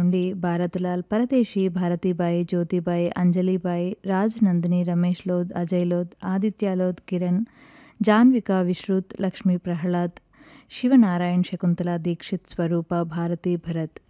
Pandey, భారతిలాల్, Pardesi, Bharatibai, Jyotibai, Anjalibai, Raj Nandini, Ramesh Lodh, Ajay Lodh, Aditya Lodh, Kiran, Janvika, Vishrut, Lakshmi Prahlad, Shivnarayan, Shakuntala, Dixit, Swaroopa, Bharati, Bharat.